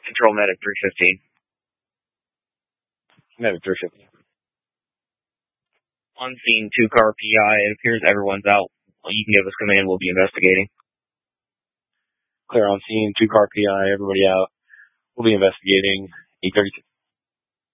Control Medic 315. Medic 315. On scene, 2-car PI. It appears everyone's out. You can give us command. We'll be investigating. Clear on scene, 2-car PI. Everybody out. We'll be investigating. 832.